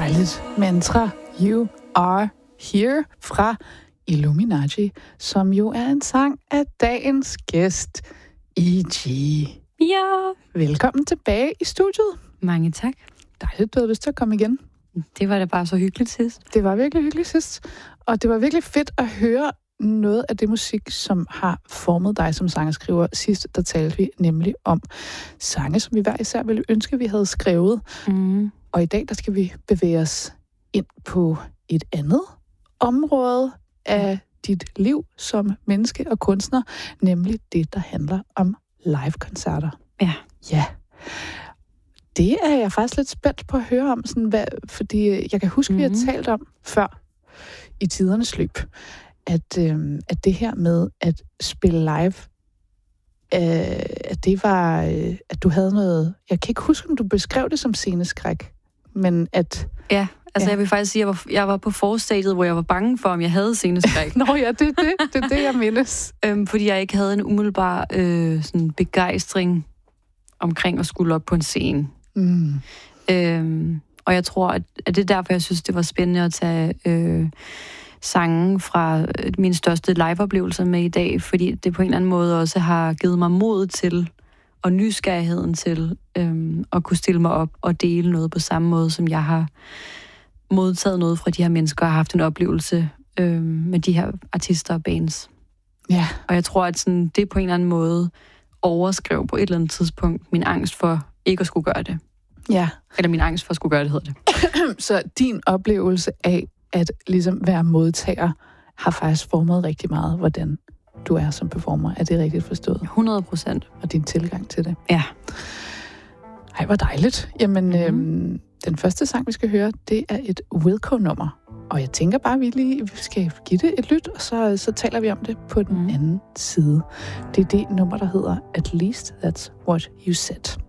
dejligt mantra. You are here fra Illuminati, som jo er en sang af dagens gæst, E.G. Ja. Velkommen tilbage i studiet. Mange tak. Dejligt, du havde lyst til at komme igen. Det var da bare så hyggeligt sidst. Det var virkelig hyggeligt sidst. Og det var virkelig fedt at høre noget af det musik, som har formet dig som sangskriver. Sidst, der talte vi nemlig om sange, som vi hver især ville ønske, vi havde skrevet. Og i dag, der skal vi bevæge os ind på et andet område af dit liv som menneske og kunstner, nemlig det, der handler om live-koncerter. Ja. Ja. Det er jeg faktisk lidt spændt på at høre om, sådan, fordi jeg kan huske, vi har talt om før i tidernes løb, at det her med at spille live, at det var, at du havde noget, jeg kan ikke huske, om du beskrev det som sceneskræk, men at... Ja, altså jeg vil faktisk sige, at jeg var på forstadiet, hvor jeg var bange for, om jeg havde sceneskræk. Nå ja, det er det, jeg mindes. Fordi jeg ikke havde en umiddelbar sådan begejstring omkring at skulle op på en scene. Og jeg tror, at det er derfor, jeg synes, det var spændende at tage sange fra mine største liveoplevelser med i dag, fordi det på en eller anden måde også har givet mig mod til, og nysgerrigheden til at kunne stille mig op og dele noget på samme måde, som jeg har modtaget noget fra de her mennesker og har haft en oplevelse med de her artister og bands. Ja. Og jeg tror, at sådan, det på en eller anden måde overskrev på et eller andet tidspunkt min angst for ikke at skulle gøre det. Ja. Eller min angst for at skulle gøre det, hedder det. Så din oplevelse af at ligesom være modtager har faktisk formet rigtig meget, hvordan du er som performer. Er det rigtigt forstået? 100%. Og din tilgang til det? Ja. Ej, hvor dejligt. Jamen, den første sang, vi skal høre, det er et Wilco-nummer. Og jeg tænker bare, vi skal give det et lyt, og så taler vi om det på den anden side. Det er det nummer, der hedder At Least That's What You Said.